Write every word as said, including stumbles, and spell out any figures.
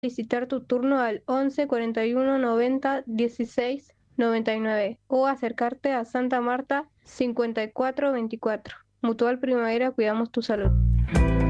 Solicitar tu turno al once cuarenta y uno noventa dieciséis noventa y nueve o acercarte a Santa Marta cincuenta y cuatro veinticuatro. Mutual Primavera, cuidamos tu salud.